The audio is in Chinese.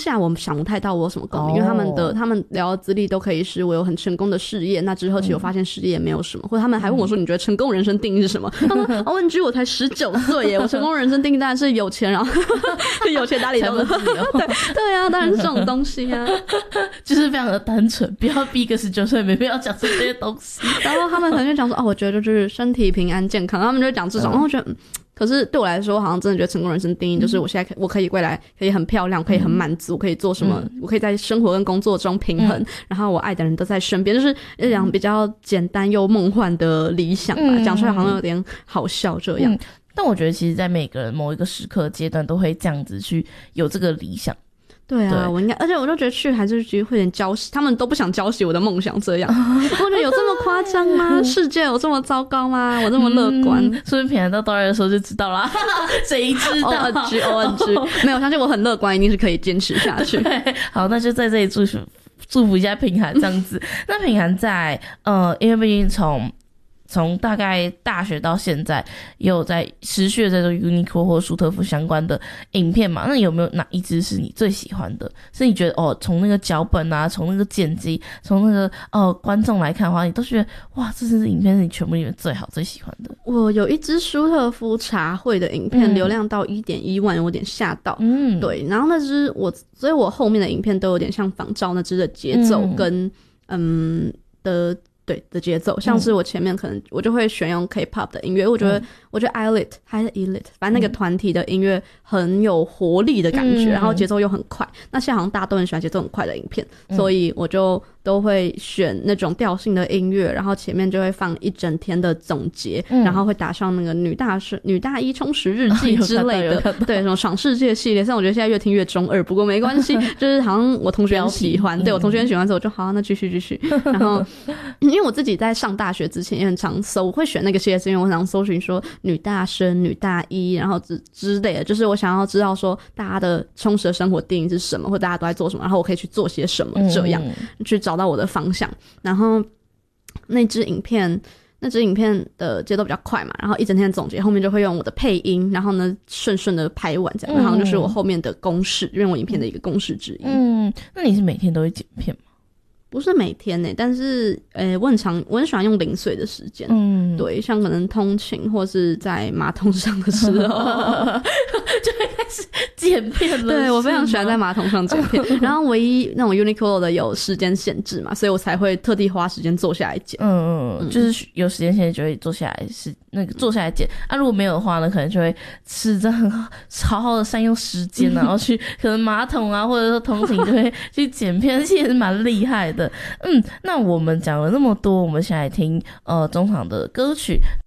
下我想不太到我有什么共鸣，因为他们聊的资历都可以是我有很成功的事业，那之后其实我发现事业也没有什么，或者他们还问我说你觉得成功人生定义是什么？他说OMG 我才19岁耶，我成功人生定义当然是有钱，然后有钱打理都是对啊，当然是这种东西啊， 就是非常的单纯，不要逼个19岁没必要讲这些东西。 然后他们可能就讲说我觉得就是身体平安健康，他们就会讲这种，然后我觉得可是对我来说好像真的觉得成功人生定义就是我现在我可以未来可以很漂亮，可以很满足，我可以做什么，我可以在生活跟工作中平衡，然后我爱的人都在身边，就是一种比较简单又梦幻的理想吧，讲出来好像有点好笑这样。 但我觉得其实在每个人某一个时刻阶段都会这样子去有这个理想。 对啊，我应该，而且我就觉得去还是会有点浇熄，他们都不想浇熄我的梦想这样。我觉得有这么夸张吗？世界有这么糟糕吗？我这么乐观， 说不定平安到大二的时候就知道啦。谁知道 ？ONG 没有，相信我很乐观，一定是可以坚持下去。 好，那就在这里祝福一下品涵这样子。那品涵在因为毕竟从大概大学到现在也有在持续的在做 Uniqlo 或舒特福相关的影片嘛，那有没有哪一支是你最喜欢的，是你觉得从那个脚本啊，从那个剪辑，从那个观众来看的话，你都觉得哇这支影片是你全部里面最好最喜欢的？ 我有一支舒特福茶会的影片，流量到 1.1 万，有点吓到。对，然后那支所以我后面的影片都有点像仿照那支的节奏跟的节奏，像是我前面可能我就会选用 K-pop 的音乐，我觉得 Elite 还是 Elite， 反正那个团体的音乐很有活力的感觉，然后节奏又很快。那现在好像大家都很喜欢节奏很快的影片，所以我就都会选那种调性的音乐，然后前面就会放一整天的总结，然后会打上那个女大一充实日记之类的，对，什么爽世界系列。虽然我觉得现在越听越中二，不过没关系，就是好像我同学很喜欢，对我同学很喜欢之后，我就好，那继续。然后因为我自己在上大学之前也很常搜，我会选那个系列是因为我想搜寻说女大生、女大一，然后之类的，就是我想要知道说大家的充实的生活定义是什么，或大家都在做什么，然后我可以去做些什么，这样去找到我的方向。然后那支影片的节奏比较快嘛，然后一整天的总结后面就会用我的配音，然后呢顺的拍完这样，然后就是我后面的公式，因为我影片的一个公式之一。 那你是每天都会剪片吗？ 不是每天但是我很喜欢用零碎的时间，对，像可能通勤或是在马桶上的时候就会开始剪片了。 对，我非常喜欢在马桶上剪片然后唯一那种 Uniqlo 的有时间限制嘛，所以我才会特地花时间坐下来剪。 就是有时间限制就会坐下来剪啊，如果没有的话呢，可能就会是这很好好的善用时间，然后去可能马桶啊或者说通勤就会去剪片，其实蛮厉害的。那我们讲了那么多，我们现在听中场的歌曲。